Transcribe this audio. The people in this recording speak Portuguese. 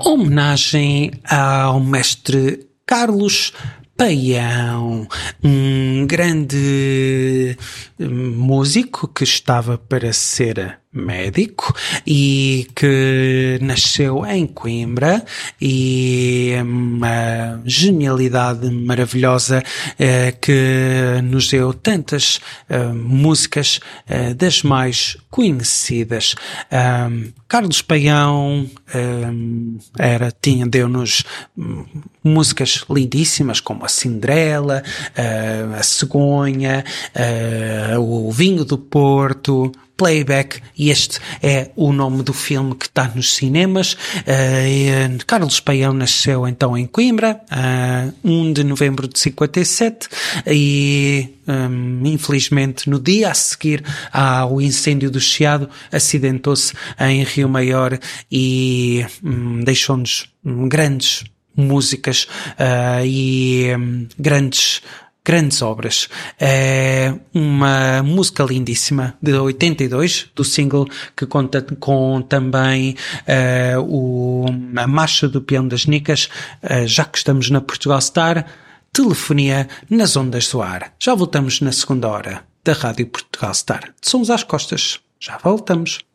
homenagem ao mestre Carlos Paião, um grande músico que estava para ser médico e que nasceu em Coimbra, e uma genialidade maravilhosa que nos deu tantas músicas das mais conhecidas. Carlos Paião deu-nos músicas lindíssimas como a Cinderela, a Cegonha, o Vinho do Porto, Playback, e este é o nome do filme que está nos cinemas. Carlos Paião nasceu então em Coimbra, 1 de novembro de 57, e infelizmente no dia a seguir ao incêndio do Chiado acidentou-se em Rio Maior e deixou-nos grandes músicas e grandes obras. É uma música lindíssima de 82, do single, que conta com também a Marcha do Peão das Nicas, já que estamos na Portugal Star, Telefonia nas Ondas do Ar. Já voltamos na segunda hora da Rádio Portugal Star. De Sons às Costas. Já voltamos.